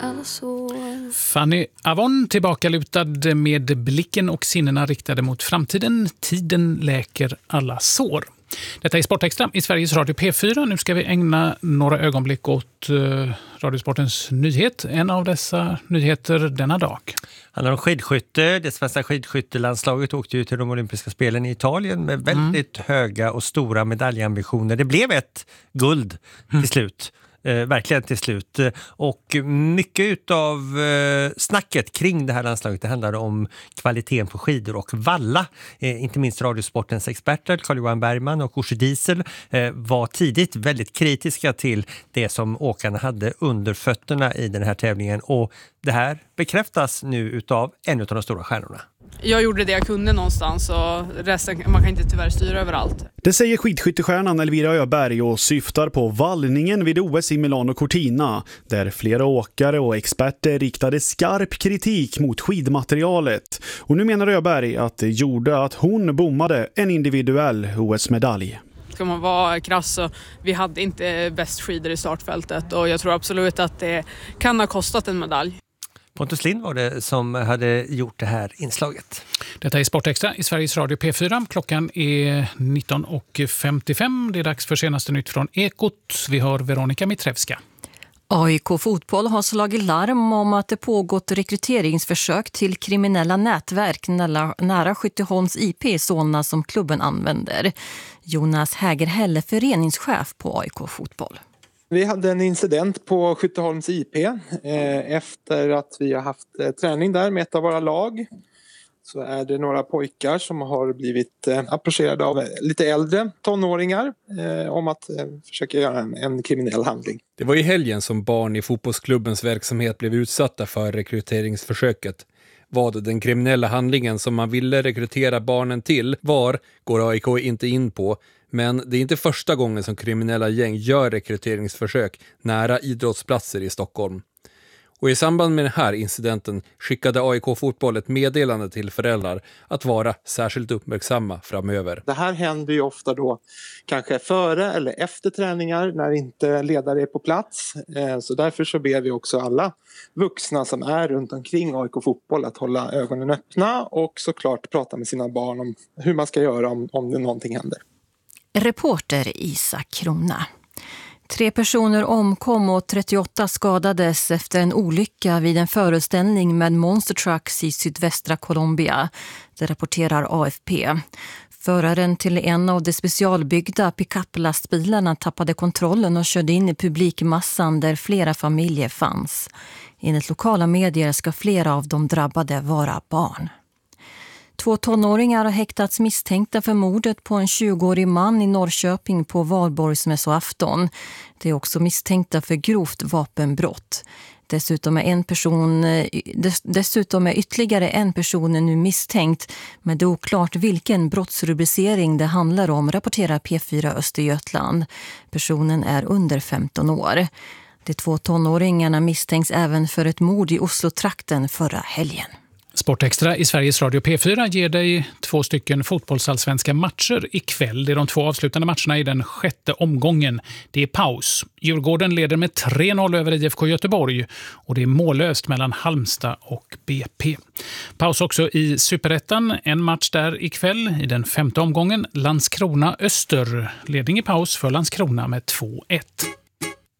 alla sår. Fanny Avon tillbakalutad med blicken och sinnena riktade mot framtiden. Tiden läker alla sår. Detta är Sportextra i Sveriges Radio P4. Nu ska vi ägna några ögonblick åt Radiosportens nyhet. En av dessa nyheter denna dag. Det handlar om skidskytte. Det svenska skidskyttelandslaget åkte ju till de olympiska spelen i Italien med väldigt höga och stora medaljambitioner. Det blev ett guld till slut. Verkligen till slut. Och mycket av snacket kring det här landslaget, det handlar om kvaliteten på skidor och valla. Inte minst Radiosportens experter Carl-Johan Bergman och Orsi Diesel var tidigt väldigt kritiska till det som åkarna hade under fötterna i den här tävlingen. Och det här bekräftas nu utav en av de stora stjärnorna. Jag gjorde det jag kunde någonstans och resten, man kan inte tyvärr styra överallt. Det säger skidskyttestjärnan Elvira Öberg och syftar på vallningen vid OS i Milano Cortina, där flera åkare och experter riktade skarp kritik mot skidmaterialet. Och nu menar Öberg att det gjorde att hon bommade en individuell OS-medalj. Ska man vara krass så vi hade inte bäst skidor i startfältet och jag tror absolut att det kan ha kostat en medalj. Pontus Lind var det som hade gjort det här inslaget. Detta är Sportextra i Sveriges Radio P4. Klockan är 19.55. Det är dags för senaste nytt från Ekot. Vi hör Veronica Mitrevska. AIK Fotboll har slagit larm om att det pågått rekryteringsförsök till kriminella nätverk nära Skytteholms IP i Solna som klubben använder. Jonas Hägerhäll är föreningschef på AIK Fotboll. Vi hade en incident på Skytteholms IP efter att vi har haft träning där med ett av våra lag. Så är det några pojkar som har blivit approcherade av lite äldre tonåringar om att försöka göra en kriminell handling. Det var i helgen som barn i fotbollsklubbens verksamhet blev utsatta för rekryteringsförsöket. Vad den kriminella handlingen som man ville rekrytera barnen till var, går AIK inte in på. Men det är inte första gången som kriminella gäng gör rekryteringsförsök nära idrottsplatser i Stockholm. Och i samband med den här incidenten skickade AIK Fotboll ett meddelande till föräldrar att vara särskilt uppmärksamma framöver. Det här händer ju ofta då kanske före eller efter träningar när inte ledare är på plats. Så därför så ber vi också alla vuxna som är runt omkring AIK Fotboll att hålla ögonen öppna och såklart prata med sina barn om hur man ska göra om det någonting händer. Reporter Isak Krona. 3 personer omkom och 38 skadades efter en olycka vid en föreställning med monster trucks i sydvästra Colombia. Det rapporterar AFP. Föraren till en av de specialbyggda pick-up-lastbilarna tappade kontrollen och körde in i publikmassan där flera familjer fanns. Enligt lokala medier ska flera av de drabbade vara barn. 2 tonåringar har häktats misstänkta för mordet på en 20-årig man i Norrköping på Valborgsmässoafton. Det är också misstänkta för grovt vapenbrott. Dessutom är ytterligare en person nu misstänkt, men det är oklart vilken brottsrubricering det handlar om, rapporterar P4 Östergötland. Personen är under 15 år. De 2 tonåringarna misstänks även för ett mord i Oslo-trakten förra helgen. Sportextra i Sveriges Radio P4 ger dig 2 stycken fotbollsallsvenska matcher ikväll. Det är de 2 avslutande matcherna i den 6:e omgången. Det är paus. Djurgården leder med 3-0 över IFK Göteborg och det är mållöst mellan Halmstad och BP. Paus också i Superettan. En match där ikväll i den 5:e omgången. Landskrona-Öster. Ledning i paus för Landskrona med 2-1.